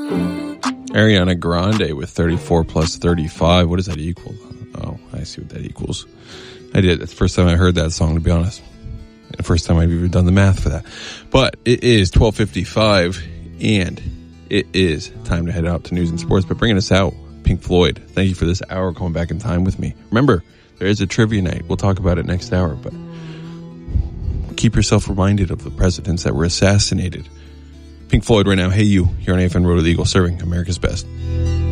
Ariana Grande with 34 plus 35. What does that equal? Oh, I see what that equals. I did. That's the first time I heard that song, to be honest. The first time I've even done the math for that. But it is 12:55, and it is time to head out to news and sports. But bringing us out, Pink Floyd. Thank you for this hour coming back in time with me. Remember, there is a trivia night. We'll talk about it next hour, but keep yourself reminded of the presidents that were assassinated. Pink Floyd right now, Hey You, here on AFN Road to the Eagle, serving America's best.